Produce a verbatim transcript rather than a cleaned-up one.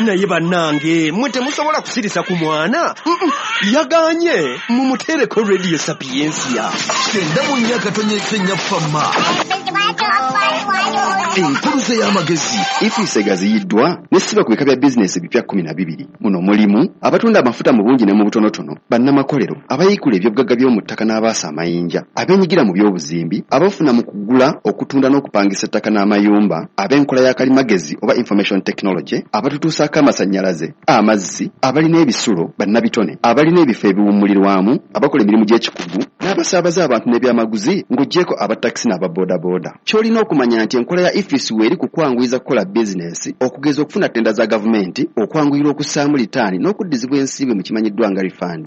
naye bannange mwe temusobola kusirisa ku mwana yaganye mumutereko Radio Sapiensia kenda mu nnyaka tonyesenya fama enkuluze y'amagezi Ifise gaziyiddwa nesiba ku bika bya bizinesi bipya kumi na bibiri muno mulimu abatunda amafuta mu bungi ne mu butonotono bannamakolero abayikula ebyobugagga by'omu ttaka n'abaasa amayinja abenyigira mu by'obuzimbi abafuna mu kugula okutunda n'okupangisa ettaka n'amayumba ab'enkola ya kalimagezi oba information technology abatutuusaako amasannyalaze amazzi abalina ebisulo bannabitone abalina ebifo ebiwummulirwamu abakola emirimu gy'ekikugu n'abasaabaza abantu n'ebyamaguzi ng'oggyeko abatakisi n'ababoodaboda ky'olina okumanya nti enkola ya Ifisi weeri kukwanguyiza kukola bizinesi okugeza okufuna ttenda za gavumenti okwanguyira okussaamu litaani n'okuddizibwa ensiibwe mu kimanyiddwa nga refund